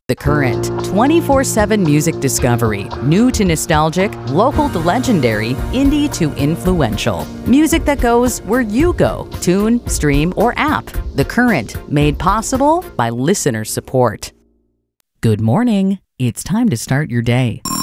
The Current, 24/7 music discovery, new to nostalgic, local to legendary, indie to influential. Music that goes where you go, tune, stream, or app. The Current, made possible by listener support. Good morning. It's time to start your day.